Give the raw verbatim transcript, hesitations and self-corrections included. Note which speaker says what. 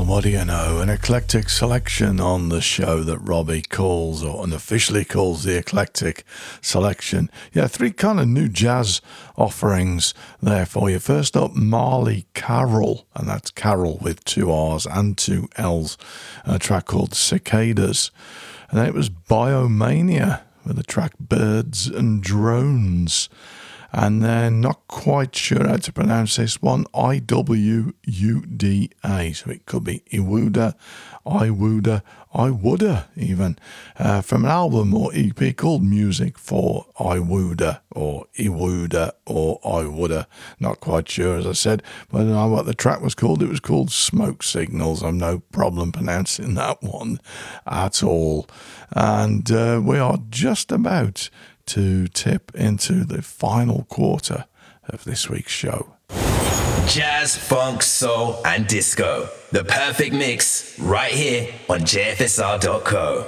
Speaker 1: Well, what do you know? An eclectic selection on the show that Robbie calls, or unofficially calls, the Eclectic Selection. Yeah, three kind of new jazz offerings there for you. First up, Marley Carroll, and that's Carroll with two R's and two L's, a track called Cicadas. And then it was Biomania with the track Birds and Drones. And then not quite sure how to pronounce this one, I W U D A. So it could be Iwuda, Iwuda, Iwuda even. Uh, from an album or E P called Music for Iwuda or Iwuda or Iwuda. Not quite sure, as I said. But I don't know what the track was called. It was called Smoke Signals. I've no problem pronouncing that one at all. And uh, we are just about to tip into the final quarter of this week's show.
Speaker 2: Jazz, funk, soul, and disco. The perfect mix right here on J F S R dot co.